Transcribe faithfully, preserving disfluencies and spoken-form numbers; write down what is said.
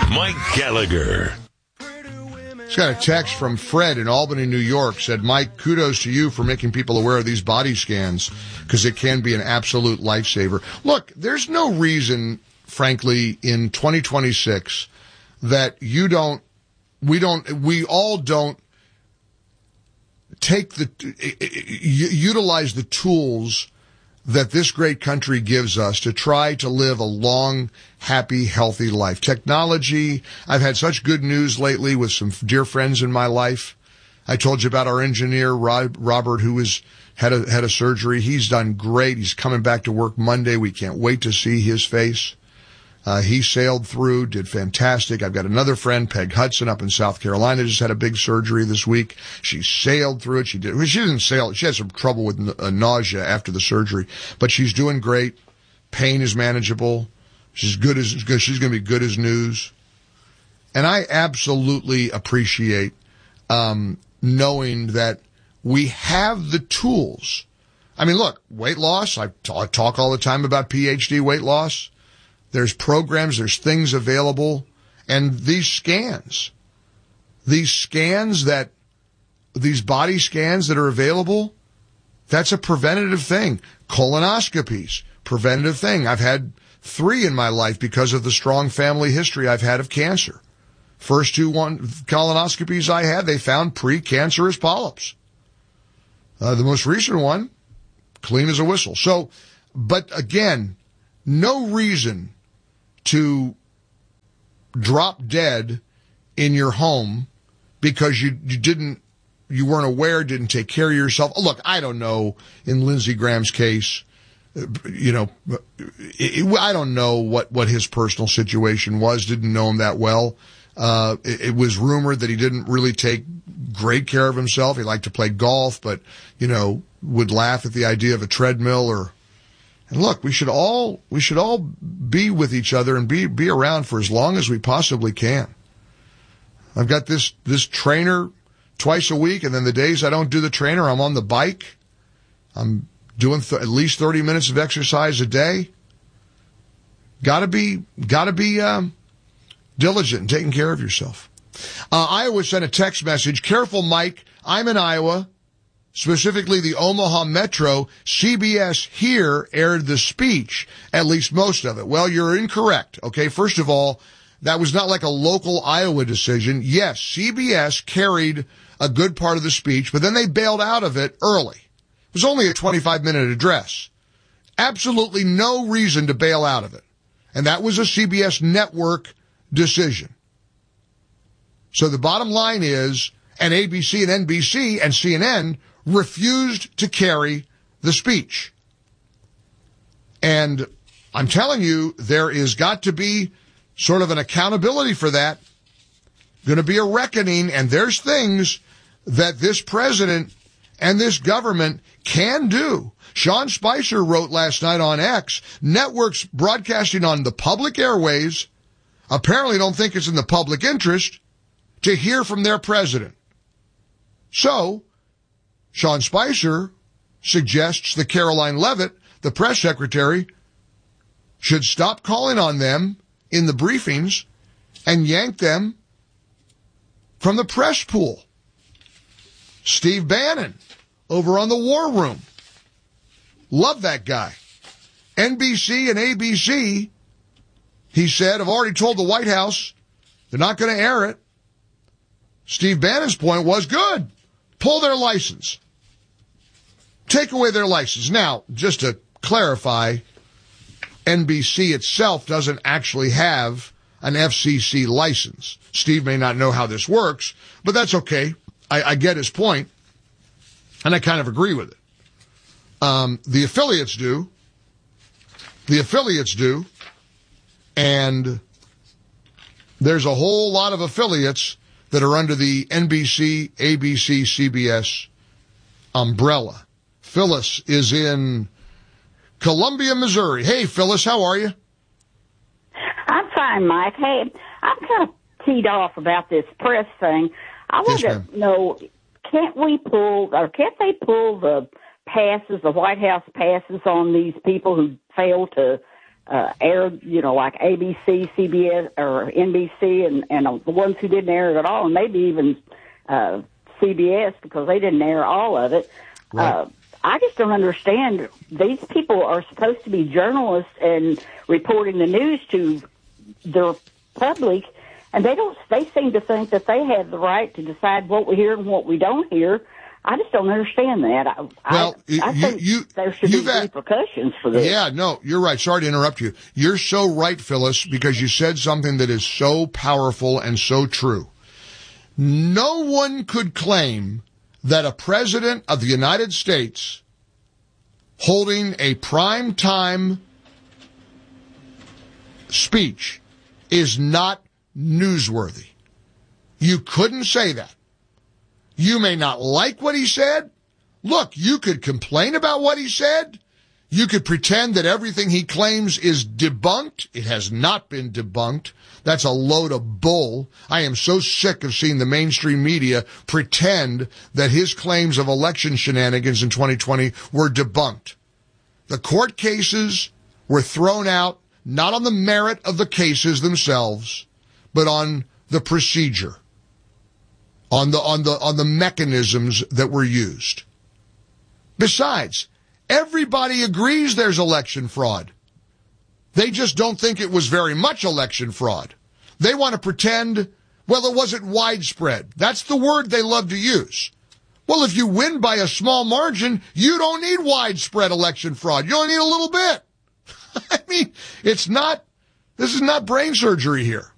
Mike Gallagher. Just got a text from Fred in Albany, New York. Said, Mike, kudos to you for making people aware of these body scans because it can be an absolute lifesaver. Look, there's no reason, frankly, in twenty twenty-six that you don't, we don't, we all don't take the, utilize the tools that this great country gives us to try to live a long, happy, healthy life. Technology, I've had such good news lately with some dear friends in my life. I told you about our engineer, Rob, Robert, who was, had a, had a surgery. He's done great. He's coming back to work Monday. We can't wait to see his face. Uh, he sailed through, did fantastic. I've got another friend, Peg Hudson, up in South Carolina, just had a big surgery this week. She sailed through it. She did, well, she didn't sail. She had some trouble with uh, nausea after the surgery, but she's doing great. Pain is manageable. She's good as, good. She's going to be good as news. And I absolutely appreciate, um, knowing that we have the tools. I mean, look, weight loss. I talk, talk all the time about P H D weight loss. There's programs, there's things available, and these scans, these scans that, these body scans that are available, that's a preventative thing. Colonoscopies, preventative thing. I've had three in my life because of the strong family history I've had of cancer. First two one colonoscopies I had, they found pre-cancerous polyps. Uh, the most recent one, clean as a whistle. So, but again, no reason to drop dead in your home because you, you didn't, you weren't aware, didn't take care of yourself. Look, I don't know in Lindsey Graham's case, you know, it, I don't know what, what his personal situation was, didn't know him that well. Uh, it, it was rumored that he didn't really take great care of himself. He liked to play golf, but, you know, would laugh at the idea of a treadmill or, and look, we should all, we should all be with each other and be, be around for as long as we possibly can. I've got this, this trainer twice a week, and then the days I don't do the trainer, I'm on the bike. I'm doing th- at least thirty minutes of exercise a day. Gotta be, gotta be, um, diligent in taking care of yourself. Uh, Iowa sent a text message. Careful, Mike. I'm in Iowa. Specifically the Omaha Metro. C B S here aired the speech, at least most of it. Well, you're incorrect. Okay. First of all, that was not like a local Iowa decision. Yes, C B S carried a good part of the speech, but then they bailed out of it early. It was only a twenty-five minute address. Absolutely no reason to bail out of it. And that was a C B S network decision. So the bottom line is, and A B C and N B C and C N N refused to carry the speech. And I'm telling you, there is got to be sort of an accountability for that. Going to be a reckoning, and there's things that this president and this government can do. Sean Spicer wrote last night on X, networks broadcasting on the public airways apparently don't think it's in the public interest to hear from their president. So, Sean Spicer suggests that Caroline Leavitt, the press secretary, should stop calling on them in the briefings and yank them from the press pool. Steve Bannon, over on the War Room. Love that guy. N B C and A B C, he said, have already told the White House they're not going to air it. Steve Bannon's point was, good. Pull their license. Take away their license. Now, just to clarify, N B C itself doesn't actually have an F C C license. Steve may not know how this works, but that's okay. I, I get his point, and I kind of agree with it. Um, the affiliates do. The affiliates do. And there's a whole lot of affiliates that are under the N B C, A B C, C B S umbrella. Phyllis is in Columbia, Missouri. Hey, Phyllis, how are you? I'm fine, Mike. Hey, I'm kind of teed off about this press thing. I want Yes, to know, can't we pull, or can't they pull the passes, the White House passes on these people who fail to uh, aired, you know, like A B C, C B S, or N B C, and, and uh, the ones who didn't air it at all, and maybe even uh, C B S, because they didn't air all of it. Right. Uh, I just don't understand. These people are supposed to be journalists and reporting the news to the public, and they don't. They seem to think that they have the right to decide what we hear and what we don't hear. I just don't understand that. I, well, I, I you, think you, there should be had, repercussions for this. Yeah, no, you're right. Sorry to interrupt you. You're so right, Phyllis, because you said something that is so powerful and so true. No one could claim that a president of the United States holding a prime time speech is not newsworthy. You couldn't say that. You may not like what he said. Look, you could complain about what he said. You could pretend that everything he claims is debunked. It has not been debunked. That's a load of bull. I am so sick of seeing the mainstream media pretend that his claims of election shenanigans in twenty twenty were debunked. The court cases were thrown out, not on the merit of the cases themselves, but on the procedure, on the, on the, on the mechanisms that were used. Besides, everybody agrees there's election fraud. They just don't think it was very much election fraud. They want to pretend, well, it wasn't widespread. That's the word they love to use. Well, if you win by a small margin, you don't need widespread election fraud. You only need a little bit. I mean, it's not, this is not brain surgery here.